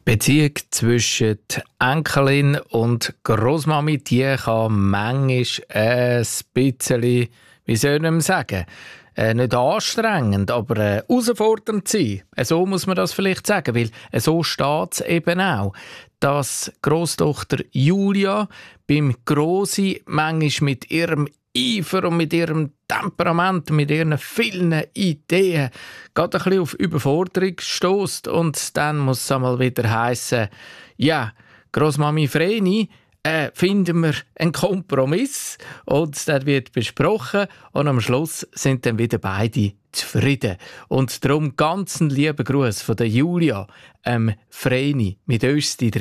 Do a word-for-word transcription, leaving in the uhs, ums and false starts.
Beziehung zwischen Enkelin und Großmami, die kann manchmal ein bisschen, wie soll man sagen, äh, nicht anstrengend, aber äh, herausfordernd sein. Äh, So muss man das vielleicht sagen, weil äh, so steht es eben auch, dass Grosstochter Julia beim Grossi manchmal mit ihrem Eifer und mit ihrem Temperament, mit ihren vielen Ideen gerade ein bisschen auf Überforderung stößt und dann muss es einmal wieder heissen, ja, Grossmami Vreni, äh, finden wir einen Kompromiss und der wird besprochen und am Schluss sind dann wieder beide zufrieden. Und darum ganz einen lieben Gruß von der Julia, ähm, Vreni mit Östi drin.